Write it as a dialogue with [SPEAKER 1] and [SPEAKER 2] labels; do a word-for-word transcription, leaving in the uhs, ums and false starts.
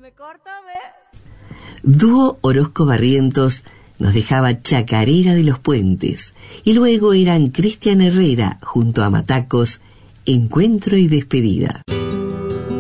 [SPEAKER 1] me corta, ve.
[SPEAKER 2] Dúo Orozco Barrientos nos dejaba Chacarera de los Puentes, y luego eran Cristian Herrera junto a Matacos, Encuentro y Despedida.